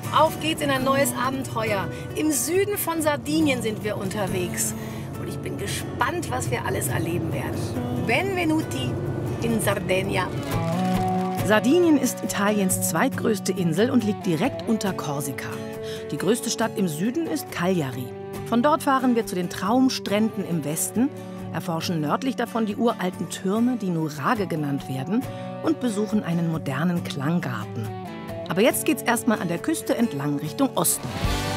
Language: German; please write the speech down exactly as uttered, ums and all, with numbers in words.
Auf geht's in ein neues Abenteuer. Im Süden von Sardinien sind wir unterwegs. Und ich bin gespannt, was wir alles erleben werden. Benvenuti in Sardegna. Sardinien ist Italiens zweitgrößte Insel und liegt direkt unter Korsika. Die größte Stadt im Süden ist Cagliari. Von dort fahren wir zu den Traumstränden im Westen, erforschen nördlich davon die uralten Türme, die Nuraghe genannt werden, und besuchen einen modernen Klanggarten. Aber jetzt geht's erstmal an der Küste entlang Richtung Osten.